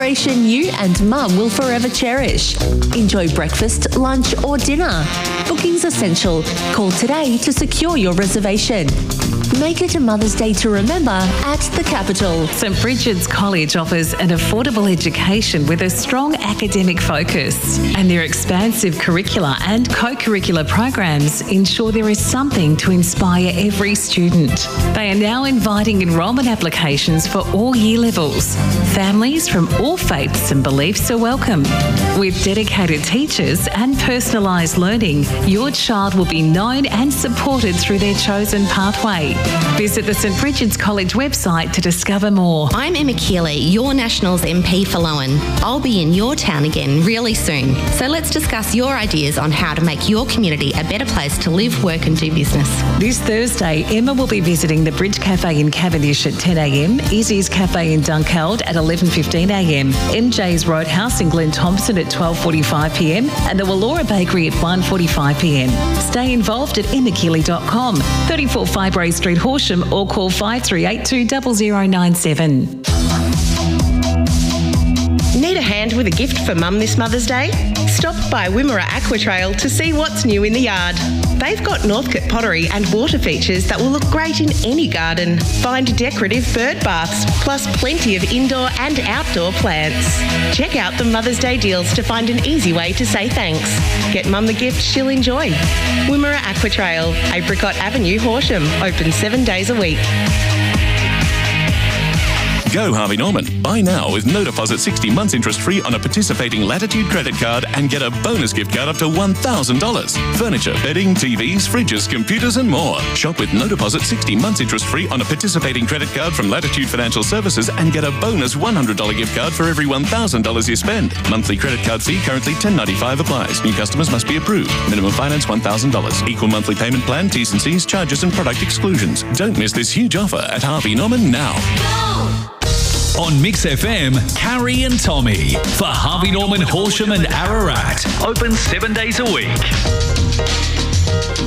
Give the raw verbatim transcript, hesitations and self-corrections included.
You and Mum will forever cherish. Enjoy breakfast, lunch or dinner. Bookings essential. Call today to secure your reservation. Make it a Mother's Day to remember at the Capital. St Bridget's College offers an affordable education with a strong academic focus, and their expansive curricula and co-curricular programs ensure there is something to inspire every student. They are now inviting enrolment applications for all year levels. Families from all faiths and beliefs are welcome. With dedicated teachers and personalised learning, your child will be known and supported through their chosen pathway. Visit the St Bridget's College website to discover more. I'm Emma Keeley, your Nationals M P for Lowan. I'll be in your town again really soon. So let's discuss your ideas on how to make your community a better place to live, work and do business. This Thursday, Emma will be visiting the Bridge Cafe in Cavendish at ten a m, Izzy's Cafe in Dunkeld at eleven fifteen a m, M J's Roadhouse in Glen Thompson at twelve forty-five p m and the Wallora Bakery at one forty-five p m. Stay involved at emma keeley dot com, thirty-four Fibrae Street, Horsham, or call five three eight two zero zero nine seven. Need a hand with a gift for Mum this Mother's Day? Stop by Wimmera Aquatrail to see what's new in the yard. They've got Northcote pottery and water features that will look great in any garden. Find decorative bird baths, plus plenty of indoor and outdoor plants. Check out the Mother's Day deals to find an easy way to say thanks. Get Mum the gift she'll enjoy. Wimmera Aquatrail, Apricot Avenue, Horsham. Open seven days a week. Go Harvey Norman. Buy now with no deposit sixty months interest free on a participating Latitude credit card and get a bonus gift card up to one thousand dollars. Furniture, bedding, T Vs, fridges, computers and more. Shop with no deposit sixty months interest free on a participating credit card from Latitude Financial Services and get a bonus one hundred dollars gift card for every one thousand dollars you spend. Monthly credit card fee currently ten ninety-five applies. New customers must be approved. Minimum finance one thousand dollars. Equal monthly payment plan, T's and C's, charges and product exclusions. Don't miss this huge offer at Harvey Norman now. Go! On Mix F M, Carrie and Tommy for Harvey Norman, Horsham and Ararat. Open seven days a week.